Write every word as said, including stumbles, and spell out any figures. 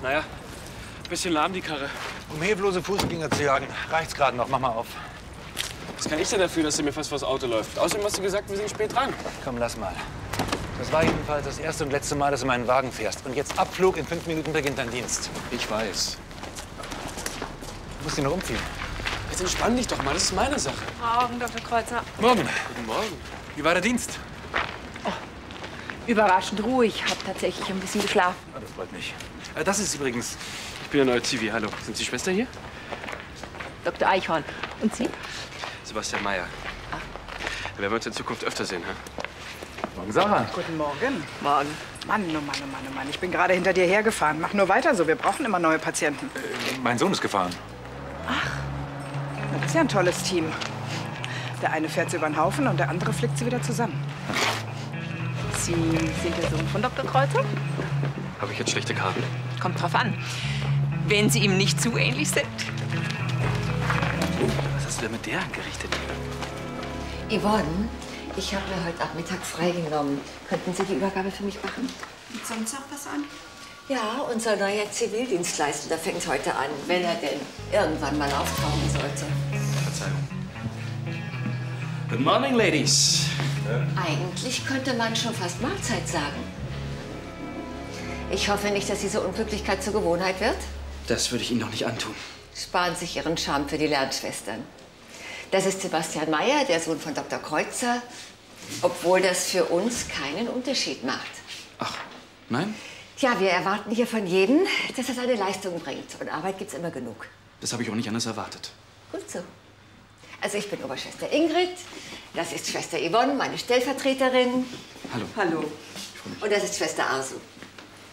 Naja, bisschen lahm die Karre. Um hilflose Fußgänger zu jagen. Reicht's gerade noch. Mach mal auf. Was kann ich denn dafür, dass sie mir fast vors Auto läuft? Außerdem hast du gesagt, wir sind spät dran. Komm, lass mal. Das war jedenfalls das erste und letzte Mal, dass du meinen Wagen fährst. Und jetzt Abflug. In fünf Minuten beginnt dein Dienst. Ich weiß. Du musst dich noch umziehen. Jetzt entspann dich doch mal. Das ist meine Sache. Morgen, Doktor Kreuzer. Morgen. Guten Morgen. Wie war der Dienst? Überraschend ruhig. Hab tatsächlich ein bisschen geschlafen. Ah, das freut mich. Äh, Das ist übrigens... Ich bin der neue Zivi. Hallo. Sind Sie Schwester hier? Doktor Eichhorn. Und Sie? Sebastian Mayer. Ah. Wir werden uns in Zukunft öfter sehen, hä? Morgen, Sarah. Guten Morgen. Morgen. Mann, oh Mann, oh Mann, oh Mann. Ich bin gerade hinter dir hergefahren. Mach nur weiter so. Wir brauchen immer neue Patienten. Äh, mein Sohn ist gefahren. Das ist ja ein tolles Team. Der eine fährt sie über den Haufen und der andere flickt sie wieder zusammen. Sie sind der Sohn von Doktor Kreuzer? Habe ich jetzt schlechte Karten? Kommt drauf an. Wenn Sie ihm nicht zu ähnlich sind. Was hast du denn mit der angerichtet? Yvonne, ich habe mir heute Nachmittag freigenommen. Könnten Sie die Übergabe für mich machen? Und sonst noch was an? Ja, unser neuer Zivildienstleistender fängt heute an, wenn er denn irgendwann mal auftauchen sollte. Verzeihung. Good morning, ladies. Eigentlich könnte man schon fast Mahlzeit sagen. Ich hoffe nicht, dass diese Unpünktlichkeit zur Gewohnheit wird. Das würde ich Ihnen doch nicht antun. Sparen sich Ihren Charme für die Lernschwestern. Das ist Sebastian Mayer, der Sohn von Doktor Kreuzer, obwohl das für uns keinen Unterschied macht. Ach, nein? Tja, wir erwarten hier von jedem, dass er seine Leistung bringt. Und Arbeit gibt's immer genug. Das habe ich auch nicht anders erwartet. Gut so. Also ich bin Oberschwester Ingrid, das ist Schwester Yvonne, meine Stellvertreterin. Hallo. Hallo. Ich freue mich. Und das ist Schwester Arsu.